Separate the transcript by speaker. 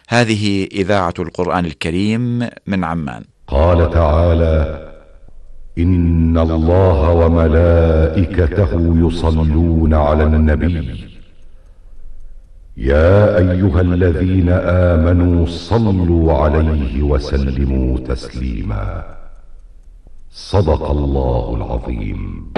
Speaker 1: هذه إذاعة القرآن الكريم من عمان.
Speaker 2: قال تعالى: إن الله وملائكته يصلون على النبي يا أيها الذين آمنوا صلوا عليه وسلموا تسليما. صدق الله العظيم.